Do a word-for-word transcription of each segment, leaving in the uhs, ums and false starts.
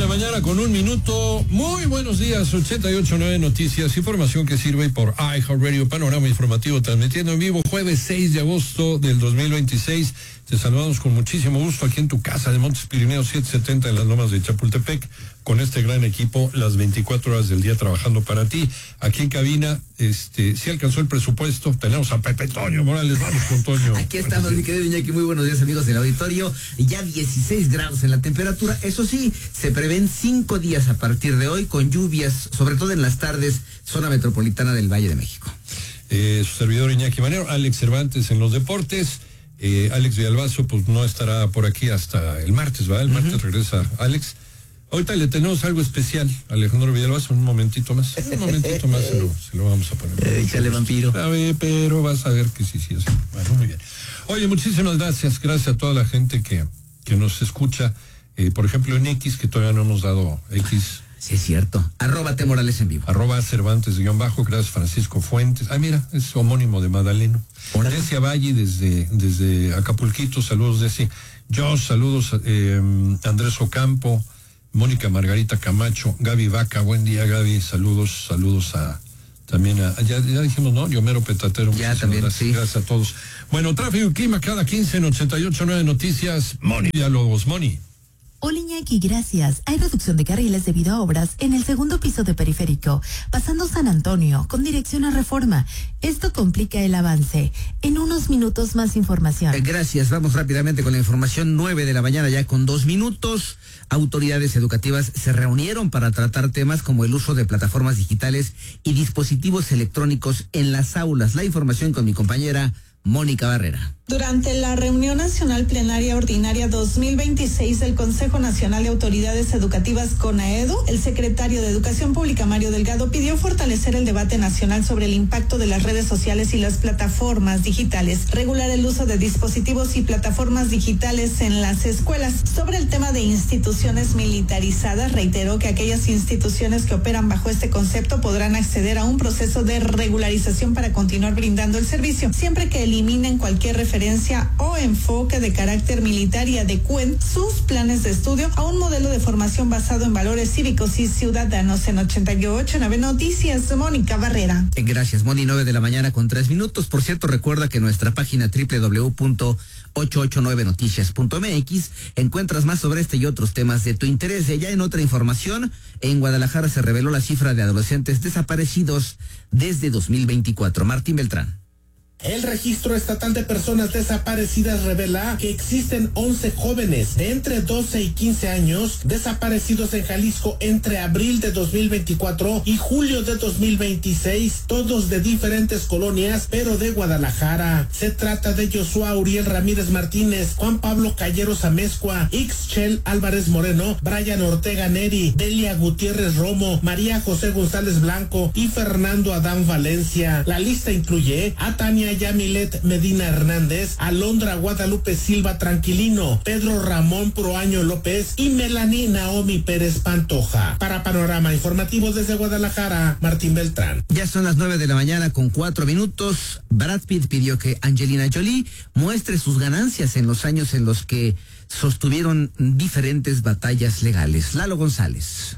la mañana con un minuto. Muy buenos días, ochenta y ocho punto nueve Noticias, información que sirve por iHeartRadio, panorama informativo transmitiendo en vivo jueves seis de agosto del dos mil veintiséis. Te saludamos con muchísimo gusto aquí en tu casa de Montes Pirineos setecientos setenta en las lomas de Chapultepec, con este gran equipo las veinticuatro horas del día trabajando para ti. Aquí en cabina, este, si alcanzó el presupuesto, tenemos a Pepe Toño Morales. Vamos con Toño. Aquí estamos, mi querido Iñaki, muy buenos días, amigos del auditorio. Ya dieciséis grados en la temperatura, eso sí, se prevén cinco días a partir de hoy con lluvias, sobre todo en las tardes, zona metropolitana del Valle de México. Eh, su servidor Iñaki Manero, Alex Cervantes en los deportes. Eh, Alex Villalbazo pues no estará por aquí hasta el martes, ¿verdad? El uh-huh. martes regresa Alex. Ahorita le tenemos algo especial a Alejandro Villalbazo, un momentito más, un momentito más se lo, se lo vamos a poner. Échale, eh, vampiro. A ver, pero vas a ver que sí, sí, sí. Bueno, muy bien. Oye, muchísimas gracias, gracias a toda la gente que, que nos escucha, eh, por ejemplo en X, que todavía no hemos dado X. Sí, es cierto. Arroba T Morales en vivo. Arroba Cervantes guión bajo, gracias Francisco Fuentes. Ah, mira, es homónimo de Madaleno. Decia Valle desde, desde Acapulquito, saludos Decia. Josh, saludos, eh, Andrés Ocampo, Mónica Margarita Camacho, Gaby Vaca, buen día Gaby, saludos, saludos a también a, ya, ya dijimos, ¿no? Yomero Petatero. Ya también, gracias, sí. Gracias a todos. Bueno, tráfico y clima cada quince en ochenta y ocho punto nueve Noticias, Moni Diálogos, Moni. Hola Iñaki, gracias. Hay reducción de carriles debido a obras en el segundo piso de Periférico, pasando San Antonio, con dirección a Reforma. Esto complica el avance. En unos minutos más información. Eh, gracias, vamos rápidamente con la información. Nueve de la mañana ya con dos minutos. Autoridades educativas se reunieron para tratar temas como el uso de plataformas digitales y dispositivos electrónicos en las aulas. La información con mi compañera Mónica Barrera. Durante la reunión nacional plenaria ordinaria dos mil veintiséis del Consejo Nacional de Autoridades Educativas CONAEDU, el secretario de Educación Pública Mario Delgado pidió fortalecer el debate nacional sobre el impacto de las redes sociales y las plataformas digitales, regular el uso de dispositivos y plataformas digitales en las escuelas. Sobre el tema de instituciones militarizadas, reiteró que aquellas instituciones que operan bajo este concepto podrán acceder a un proceso de regularización para continuar brindando el servicio, siempre que eliminen cualquier referencia o enfoque de carácter militar y adecúen sus planes de estudio a un modelo de formación basado en valores cívicos y ciudadanos. En ochenta y ocho punto nueve Noticias, Mónica Barrera. Gracias, Moni. Nueve de la mañana con tres minutos. Por cierto, recuerda que en nuestra página doble u doble u doble u punto ochocientos ochenta y nueve noticias punto m x encuentras más sobre este y otros temas de tu interés. Y ya en otra información, en Guadalajara se reveló la cifra de adolescentes desaparecidos desde dos mil veinticuatro. Martín Beltrán. El Registro Estatal de Personas Desaparecidas revela que existen once jóvenes de entre doce y quince años desaparecidos en Jalisco entre abril de dos mil veinticuatro y julio de dos mil veintiséis, todos de diferentes colonias, pero de Guadalajara. Se trata de Joshua Uriel Ramírez Martínez, Juan Pablo Calleros Amezcua, Ixchel Álvarez Moreno, Brian Ortega Neri, Delia Gutiérrez Romo, María José González Blanco y Fernando Adán Valencia. La lista incluye a Tania Yamilet Medina Hernández, Alondra Guadalupe Silva Tranquilino, Pedro Ramón Proaño López y Melanie Naomi Pérez Pantoja. Para Panorama Informativo desde Guadalajara, Martín Beltrán. Ya son las nueve de la mañana con cuatro minutos. Brad Pitt pidió que Angelina Jolie muestre sus ganancias en los años en los que sostuvieron diferentes batallas legales. Lalo González.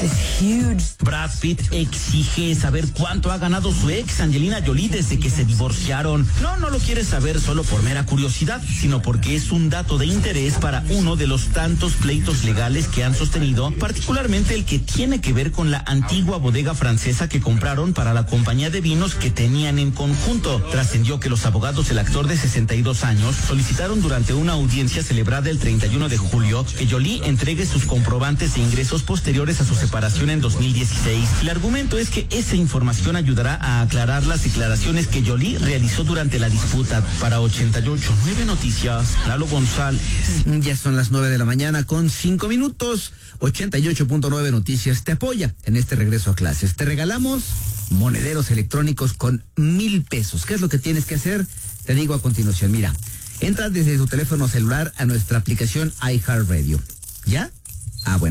Brad Pitt exige saber cuánto ha ganado su ex Angelina Jolie desde que se divorciaron. No, no lo quiere saber solo por mera curiosidad, sino porque es un dato de interés para uno de los tantos pleitos legales que han sostenido, particularmente el que tiene que ver con la antigua bodega francesa que compraron para la compañía de vinos que tenían en conjunto. Trascendió que los abogados del actor de sesenta y dos años solicitaron durante una audiencia celebrada el treinta y uno de julio que Jolie entregue sus comprobantes de ingresos posteriores a su separación en dos mil dieciséis. El argumento es que esa información ayudará a aclarar las declaraciones que Jolie realizó durante la disputa. Para ochenta y ocho punto nueve Noticias, Lalo González. Ya son las nueve de la mañana con cinco minutos. ochenta y ocho punto nueve Noticias te apoya en este regreso a clases. Te regalamos monederos electrónicos con mil pesos. ¿Qué es lo que tienes que hacer? Te digo a continuación. Mira, entra desde tu teléfono celular a nuestra aplicación iHeartRadio. ¿Ya? Ah, bueno.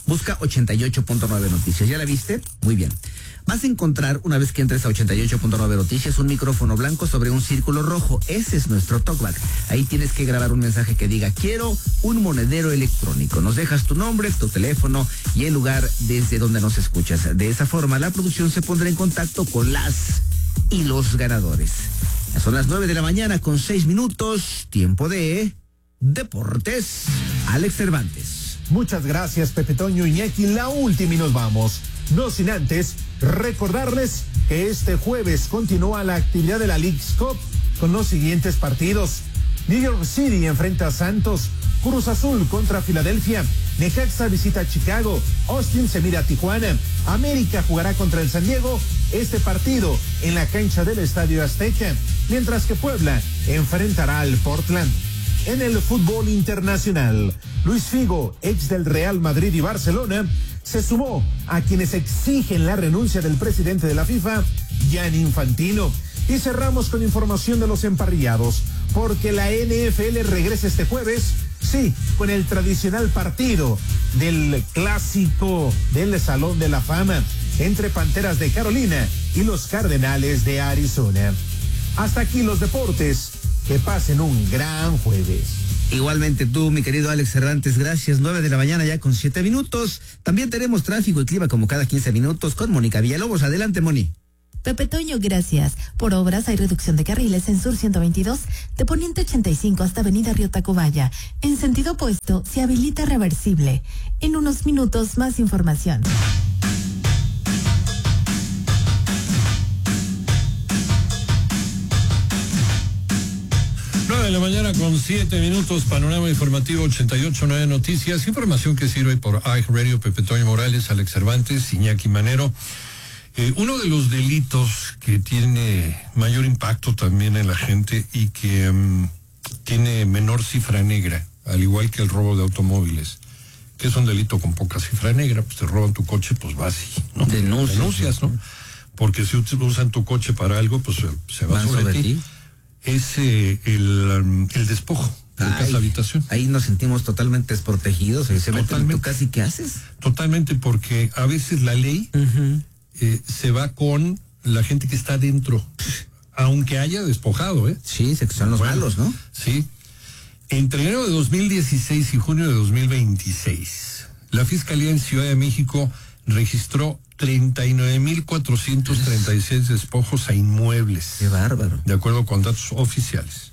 Busca ochenta y ocho punto nueve Noticias. ¿Ya la viste? Muy bien. Vas a encontrar, una vez que entres a ochenta y ocho punto nueve Noticias, un micrófono blanco sobre un círculo rojo. Ese es nuestro talkback. Ahí tienes que grabar un mensaje que diga, quiero un monedero electrónico. Nos dejas tu nombre, tu teléfono y el lugar desde donde nos escuchas. De esa forma, la producción se pondrá en contacto con las y los ganadores. Son las nueve de la mañana con seis minutos. Tiempo de Deportes. Alex Cervantes. Muchas gracias, Pepe Toño, Iñaki. La última y nos vamos. No sin antes recordarles que este jueves continúa la actividad de la Leagues Cup con los siguientes partidos. New York City enfrenta a Santos, Cruz Azul contra Filadelfia, Necaxa visita a Chicago, Austin se mira a Tijuana, América jugará contra el San Diego, este partido en la cancha del Estadio Azteca, mientras que Puebla enfrentará al Portland. En el fútbol internacional, Luis Figo, ex del Real Madrid y Barcelona, se sumó a quienes exigen la renuncia del presidente de la FIFA, Gianni Infantino. Y cerramos con información de los emparrillados, porque la N F L regresa este jueves, sí, con el tradicional partido del clásico del Salón de la Fama entre Panteras de Carolina y los Cardenales de Arizona. Hasta aquí los deportes. Que pasen un gran jueves. Igualmente tú, mi querido Alex Cervantes, gracias. Nueve de la mañana ya con siete minutos. También tenemos tráfico y clima como cada quince minutos con Mónica Villalobos. Adelante, Moni. Pepe Toño, gracias. Por obras hay reducción de carriles en Sur ciento veintidós, de Poniente ochenta y cinco hasta Avenida Río Tacubaya. En sentido opuesto, se habilita reversible. En unos minutos, más información. nueve de la mañana con siete minutos, panorama informativo ochenta y ocho punto nueve Noticias, información que sirve por iHeartRadio, Pepe Toño Morales, Alex Cervantes, Iñaki Manero. Eh, uno de los delitos que tiene mayor impacto también en la gente y que um, tiene menor cifra negra, al igual que el robo de automóviles, que es un delito con poca cifra negra, pues te roban tu coche, pues vas y ¿no? Denuncias, denuncias, ¿no? Porque si usan tu coche para algo, pues se va sobre, sobre ti. ti. Es eh, el, el despojo de Ay, casa habitación. Ahí nos sentimos totalmente desprotegidos. Se meten en tu casa y ¿qué haces? Totalmente, porque a veces la ley uh-huh. eh, se va con la gente que está dentro, aunque haya despojado, ¿eh? Sí, se son los bueno, malos, ¿no? Sí. Entre enero de dos mil dieciséis y junio de dos mil veintiséis, la Fiscalía en Ciudad de México registró treinta y nueve mil cuatrocientos treinta y seis despojos a inmuebles. ¡Qué bárbaro! De acuerdo con datos oficiales.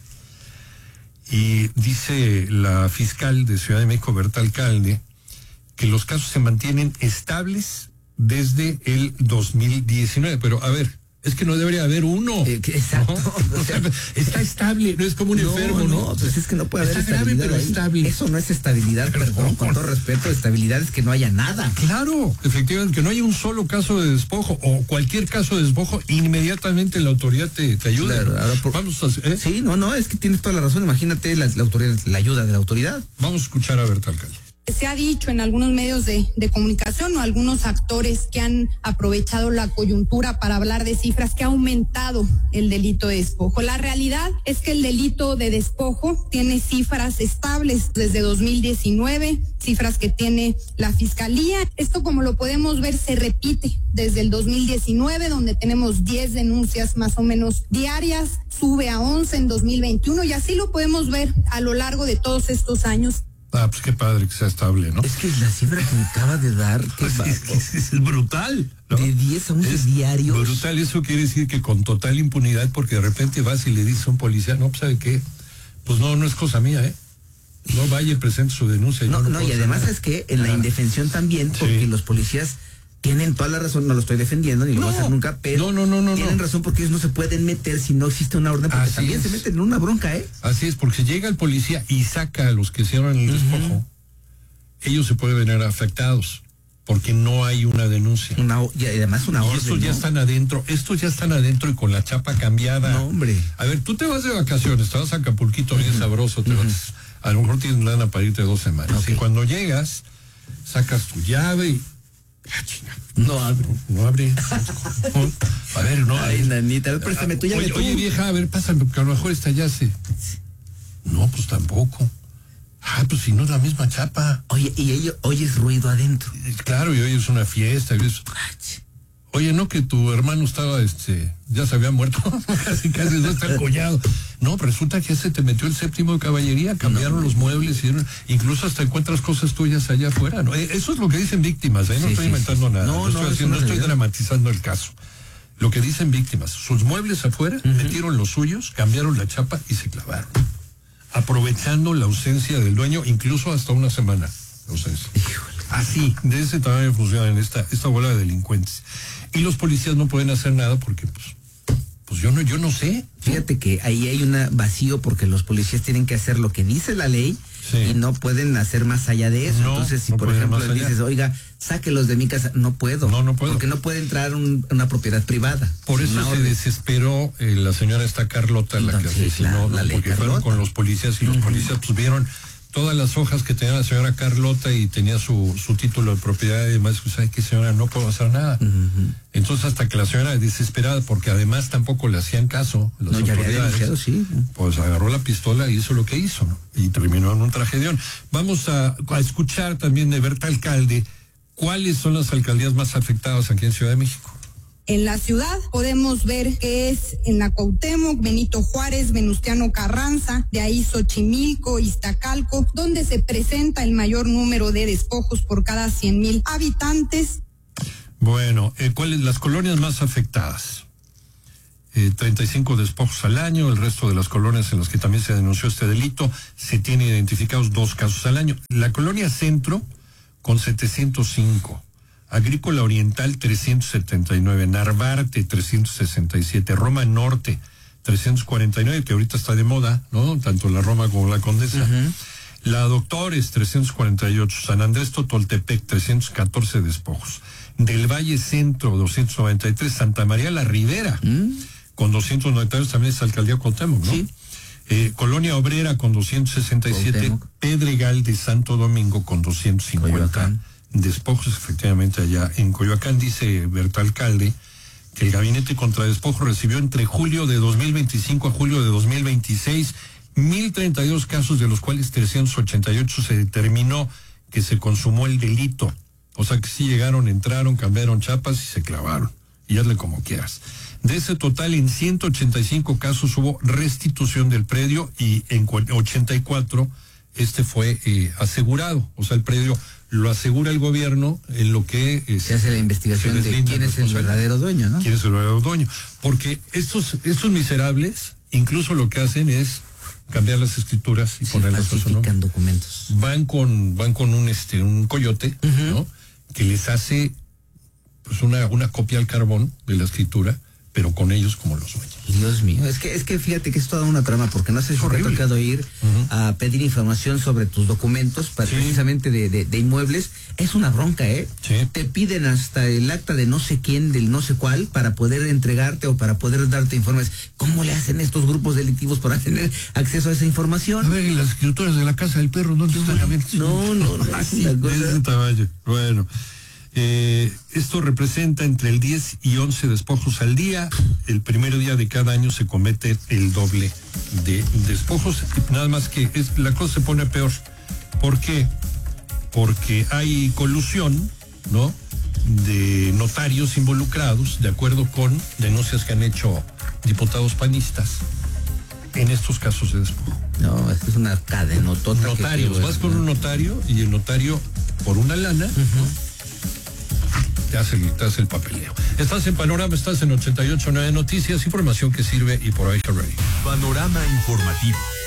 Y dice la fiscal de Ciudad de México, Berta Alcalde, que los casos se mantienen estables desde el dos mil diecinueve. Pero, a ver, es que no debería haber uno. Eh, exacto. ¿No? O sea, está estable, no es como un no, enfermo, ¿no? No, pues es que no puede está haber estabilidad. Grave, pero estable. Eso no es estabilidad, perdón, con todo respeto, estabilidad es que no haya nada. Claro, efectivamente, que no haya un solo caso de despojo o cualquier caso de despojo, inmediatamente la autoridad te, te ayuda. Claro, ahora por... Vamos a, ¿eh? Sí, no, no, es que tienes toda la razón. Imagínate la, la autoridad, la ayuda de la autoridad. Vamos a escuchar a Berta Alcalde. Se ha dicho en algunos medios de, de comunicación o algunos actores que han aprovechado la coyuntura para hablar de cifras que ha aumentado el delito de despojo. La realidad es que el delito de despojo tiene cifras estables desde dos mil diecinueve, cifras que tiene la Fiscalía. Esto, como lo podemos ver, se repite desde el dos mil diecinueve, donde tenemos diez denuncias más o menos diarias, sube a once en dos mil veintiuno y así lo podemos ver a lo largo de todos estos años. Ah, pues qué padre que sea estable, ¿no? Es que la cifra que me acaba de dar, pues es, que es, es brutal, ¿no? De diez a once es diarios. Brutal, eso quiere decir que con total impunidad, porque de repente vas y le dices a un policía, no, pues ¿sabe qué? Pues no, no es cosa mía, ¿eh? No vaya y presente su denuncia. No, no, no, y además nada. Es que en la indefensión también, porque sí. Los policías tienen toda la razón, no lo estoy defendiendo, ni lo no, voy a hacer nunca, pero no, no, no, no, tienen no. razón porque ellos no se pueden meter si no existe una orden, porque Así también es. Se meten en una bronca, ¿eh? Así es, porque llega el policía y saca a los que hicieron el despojo, uh-huh. ellos se pueden ver afectados, porque no hay una denuncia. Una, y además una y orden, estos ya ¿no? están adentro, estos ya están adentro y con la chapa cambiada. No, hombre. A ver, tú te vas de vacaciones, te vas a Acapulquito, uh-huh. bien sabroso, te uh-huh. vas, a lo mejor tienes lana para irte dos semanas. Okay. Y cuando llegas, sacas tu llave y... No abre. No, no abre. A ver, no. Ay, nanita, a ver, préstame tu llave. Oye, tú. oye, vieja, a ver, pásame, porque a lo mejor esta ya se... No, pues tampoco. Ah, pues si no es la misma chapa. Oye, y ello, oyes ruido adentro. Claro, y hoy es una fiesta. Y eso. Oye, ¿no que tu hermano estaba, este, ya se había muerto? casi, casi no está el collado. No, resulta que se te metió el séptimo de caballería, cambiaron no, los muebles, y incluso hasta encuentras cosas tuyas allá afuera, ¿no? Eso es lo que dicen víctimas, ¿eh? No sí, estoy sí, inventando sí. nada, no, no, estoy, no, haciendo, no estoy dramatizando el caso. Lo que dicen víctimas, sus muebles afuera, uh-huh. metieron los suyos, cambiaron la chapa y se clavaron. Aprovechando la ausencia del dueño, incluso hasta una semana de ausencia. Así, de ese tamaño funcionan esta, esta bola de delincuentes. Y los policías no pueden hacer nada porque, pues, pues yo no, yo no sé. Fíjate que ahí hay un vacío porque los policías tienen que hacer lo que dice la ley sí. y no pueden hacer más allá de eso. No, Entonces, si no por ejemplo les dices, oiga, sáquelos de mi casa, no puedo. No, no puedo. Porque no puede entrar un, una propiedad privada. Por eso se orden. desesperó eh, la señora esta Carlota, la Entonces, que asesinó, la, la porque Carlota. fueron con los policías y los uh-huh. policías pues vieron todas las hojas que tenía la señora Carlota y tenía su, su título de propiedad y demás, pues, ¿sabe qué, señora? No puedo hacer nada. Uh-huh. Entonces, hasta que la señora, desesperada, porque además tampoco le hacían caso las no, autoridades, ya sí. pues agarró la pistola y hizo lo que hizo, ¿no? Y terminó en un tragedión. Vamos a, a escuchar también de Berta Alcalde cuáles son las alcaldías más afectadas aquí en Ciudad de México. En la ciudad podemos ver que es en la Cuauhtémoc, Benito Juárez, Venustiano Carranza, de ahí Xochimilco, Iztacalco, donde se presenta el mayor número de despojos por cada cien mil habitantes. Bueno, eh, ¿cuáles las colonias más afectadas? Eh, treinta y cinco despojos al año, el resto de las colonias en las que también se denunció este delito, se tienen identificados dos casos al año. La colonia Centro, con setecientos cinco. Agrícola Oriental trescientos setenta y nueve, Narvarte trescientos sesenta y siete, Roma Norte trescientos cuarenta y nueve, que ahorita está de moda, ¿no? Tanto la Roma como la Condesa. Uh-huh. La Doctores trescientos cuarenta y ocho, San Andrés Totoltepec trescientos catorce despojos. Del Valle Centro doscientos noventa y tres, Santa María la Ribera uh-huh. con doscientos noventa y dos, también es Alcaldía Cuauhtémoc, ¿no? Sí. Eh, Colonia Obrera con doscientos sesenta y siete, Cuauhtémoc. Pedregal de Santo Domingo con doscientos cincuenta. Coyoacán. Despojos efectivamente allá en Coyoacán. Dice Berta Alcalde que el Gabinete contra Despojos recibió entre julio de dos mil veinticinco a julio de dos mil veintiséis mil treinta y dos casos, de los cuales trescientos ochenta y ocho se determinó que se consumó el delito. O sea que sí llegaron, entraron, cambiaron chapas y se clavaron. Y hazle como quieras. De ese total, en ciento ochenta y cinco casos hubo restitución del predio y en ochenta y cuatro este fue eh, asegurado. O sea, el predio lo asegura el gobierno en lo que eh, se hace la investigación de quién es el verdadero dueño, ¿no? ¿Quién es el verdadero dueño? Porque estos, estos miserables, incluso lo que hacen es cambiar las escrituras y sí, ponerlas a su nombre. Documentos. Van con, van con un este, un coyote, uh-huh. ¿no? Que les hace pues una, una copia al carbón de la escritura, pero con ellos como los dueños. Dios mío, es que es que fíjate que es toda una trama, porque no sé si te ha tocado ir uh-huh. a pedir información sobre tus documentos, para, sí. precisamente de, de, de inmuebles. Es una bronca, ¿eh? Sí. Te piden hasta el acta de no sé quién, del no sé cuál, para poder entregarte o para poder darte informes. ¿Cómo le hacen estos grupos delictivos para tener acceso a esa información? A ver, las escrituras de la Casa del Perro, ¿dónde están también? No, no, no. Así, de ese tamaño. Bueno. Eh, esto representa entre el diez y once despojos al día. El primer día de cada año se comete el doble de despojos. Nada más que es, la cosa se pone peor. ¿Por qué? Porque hay colusión, ¿no? De notarios involucrados, de acuerdo con denuncias que han hecho diputados panistas en estos casos de despojo. No, es una cadenotota. Notarios, vas con un notario y el notario, por una lana, uh-huh. ¿no? Te hace, te hace el papeleo. Estás en Panorama, estás en ochenta y ocho punto nueve Noticias, información que sirve y por ahí Radio. Panorama informativo.